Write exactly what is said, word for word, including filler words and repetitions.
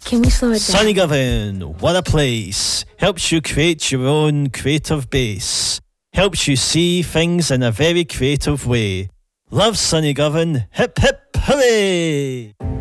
Can we slow it down? Sunnygovern, what a place. Helps you create your own creative base. Helps you see things in a very creative way. Love Sunnygovern, hip hip hooray!